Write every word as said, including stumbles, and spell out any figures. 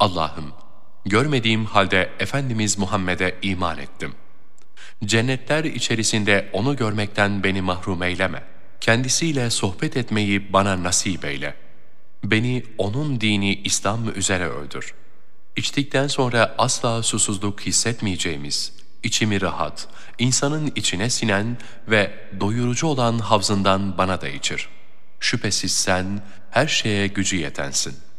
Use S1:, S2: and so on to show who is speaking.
S1: Allah'ım, görmediğim halde Efendimiz Muhammed'e iman ettim. Cennetler içerisinde onu görmekten beni mahrum eyleme. Kendisiyle sohbet etmeyi bana nasip eyle. Beni onun dini İslam üzere öldür. İçtikten sonra asla susuzluk hissetmeyeceğimiz, içimi rahat, insanın içine sinen ve doyurucu olan havzından bana da içir. Şüphesiz sen her şeye gücü yetensin.''